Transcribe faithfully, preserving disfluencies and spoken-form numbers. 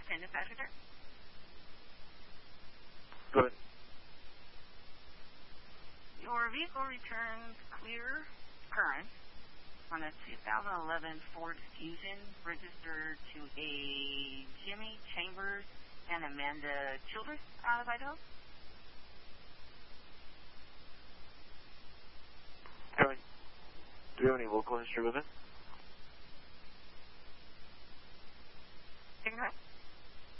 independent passenger. Go ahead. Your vehicle returns clear current on a two thousand eleven Ford Fusion registered to a Jimmy Chambers and Amanda Childress out of Idaho. Do you have any local history with it?